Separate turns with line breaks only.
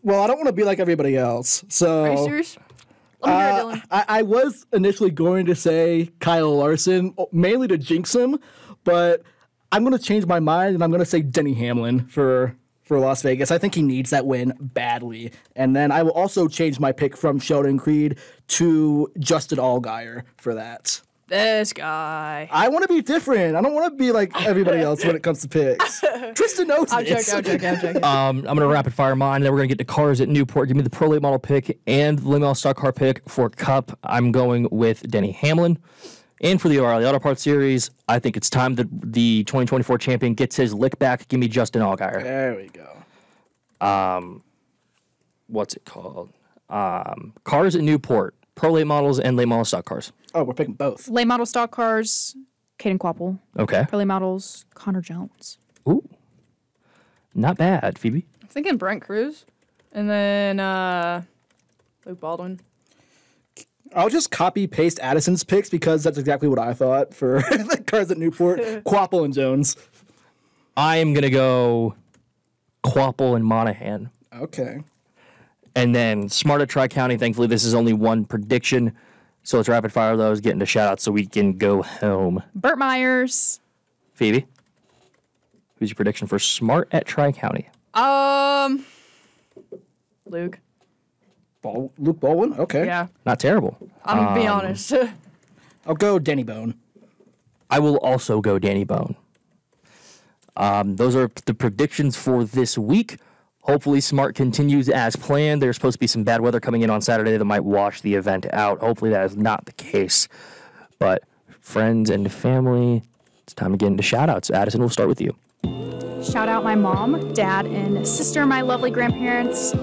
Well, I don't want to be like everybody else. So,
Are you serious? Let me hear it, Dylan.
I was initially going to say Kyle Larson, mainly to jinx him, but I'm going to change my mind, and I'm going to say Denny Hamlin for Las Vegas. I think he needs that win badly. And then I will also change my pick from Sheldon Creed to Justin Allgaier for that.
This guy.
I want to be different. I don't want to be like everybody else when it comes to picks. Tristan knows this.
I'm joking.
I'm going to rapid fire mine, then we're going to get to cars at Newport. Give me the Pro Late Model pick and the Late Model Stock Car pick for Cup. I'm going with Denny Hamlin. And for the O'Reilly Auto Parts Series, I think it's time that the 2024 champion gets his lick back. Give me Justin Allgaier.
There we go.
What's it called? Cars at Newport. Pro Late Models and Late Model Stock Cars.
Oh, we're picking both.
Late model stock cars, Caden Quapple.
Okay.
Early models, Connor Jones.
Ooh. Not bad, Phoebe.
I'm thinking Brent Cruz. And then Luke Baldwin.
I'll just copy-paste Addison's picks because that's exactly what I thought for the cars at Newport. Quapple and Jones.
I am going to go Quapple and Monahan.
Okay.
And then Smart at Tri-County. Thankfully, this is only one prediction. So let's rapid fire those, get into shout-outs so we can go home.
Burt Myers.
Phoebe, who's your prediction for Smart at Tri-County?
Luke.
Luke Baldwin? Okay.
Yeah.
Not terrible.
I'm going to be honest.
I'll go Denny Bone.
I will also go Danny Bone. Those are the predictions for this week. Hopefully, Smart continues as planned. There's supposed to be some bad weather coming in on Saturday that might wash the event out. Hopefully, that is not the case. But friends and family, it's time to get into shout-outs. Addison, we'll start with you.
Shout out my mom, dad, and sister, my lovely grandparents.